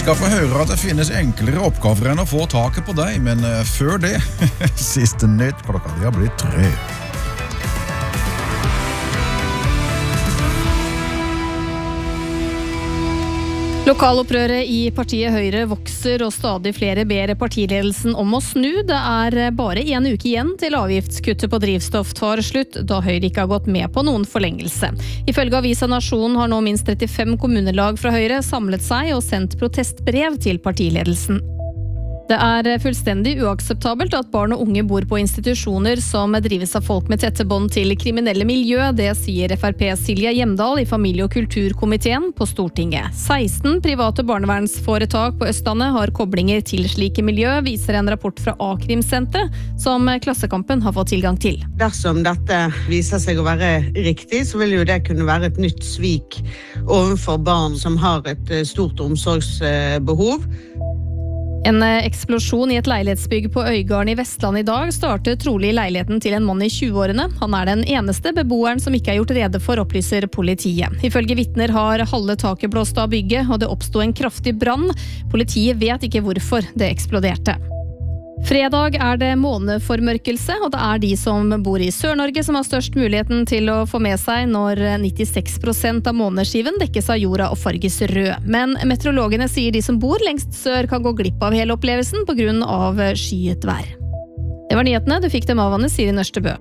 skal få høre at det finnes enklere oppgaver enn å få taket på deg, men før det, siste nytt, klokka de har blitt 3. Lokalopprøret i partiet Høyre vokser, og stadig flere ber partiledelsen om å snu. Det er bare en uke igjen til avgiftskuttet på drivstoff tar slutt, da Høyre ikke har gått med på noen forlengelse. Ifølge Avisa Nasjon har nå minst 35 kommunelag fra Høyre samlet seg og sendt protestbrev til partiledelsen. Det er fullstendig uakseptabelt at barn og unge bor på institusjoner som drives av folk med tette bånd til kriminelle miljø. Det sier FrP Silje Hjemdal i familie- og kulturkomiteen på Stortinget. 16 private barnevernsforetak på Østlandet har koblinger til slike miljø, viser en rapport fra A-krimsenteret, som Klassekampen har fått tilgang til. Dersom dette viser seg å være riktig, så vil jo det kunne være et nytt svik overfor barn som har et stort omsorgsbehov. En eksplosjon i et leilighetsbygg på Øygarden i Vestland i dag startet trolig leiligheten til en mann i 20-årene. Han er den eneste beboeren som ikke er gjort rede for, opplyser politiet. Ifølge vitner har halve taket blåst av bygget, og det oppstod en kraftig brann. Politiet vet ikke hvorfor det eksploderte. Fredag er det måneformørkelse, og det er de som bor i Sør-Norge som har størst muligheten til å få med seg når 96% av måneskiven dekkes av jorda og farges rød. Men meteorologene sier de som bor lengst sør kan gå glipp av hele opplevelsen på grunn av skyet vær. Det var nyhetene, du fikk dem av Anne Siri Nørstebø.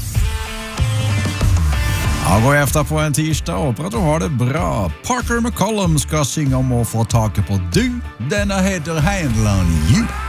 God efter på en tirsdag, håper at du har det bra. Parker McCollum skal synge om å få taket på du. Denne heter Handle on You.